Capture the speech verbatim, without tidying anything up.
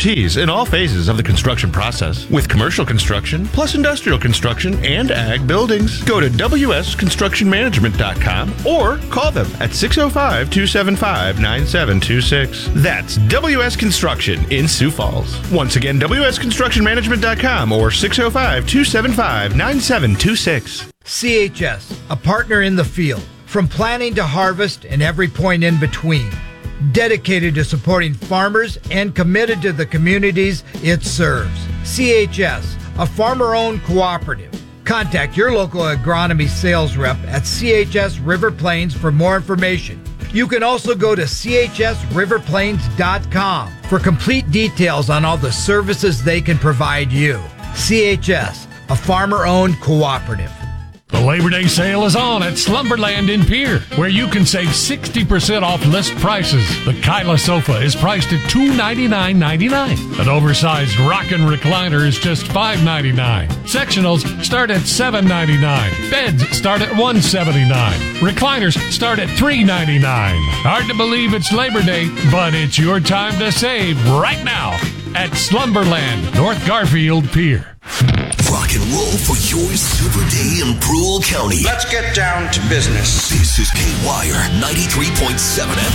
expertise in all phases of the construction process with commercial construction, plus industrial construction and ag buildings. Go to W S construction management dot com or call them at six oh five, two seven five, nine seven two six. That's W S Construction in Sioux Falls. Once again, W S construction management dot com or six oh five, two seven five, nine seven two six. C H S, a partner in the field, from planting to harvest and every point in between. Dedicated to supporting farmers and committed to the communities it serves. C H S, a farmer-owned cooperative. Contact your local agronomy sales rep at C H S River Plains for more information. You can also go to C H S river plains dot com for complete details on all the services they can provide you. C H S, a farmer-owned cooperative. The Labor Day sale is on at Slumberland in Pierre, where you can save sixty percent off list prices. The Kyla sofa is priced at two hundred ninety-nine dollars and ninety-nine cents. An oversized rockin' recliner is just five hundred ninety-nine dollars. Sectionals start at seven hundred ninety-nine dollars. Beds start at one hundred seventy-nine dollars. Recliners start at three hundred ninety-nine dollars. Hard to believe it's Labor Day, but it's your time to save right now at Slumberland, North Garfield Pier. Rock and roll for your Super Day in Brule County. Let's get down to business. This is K-Wire ninety-three point seven F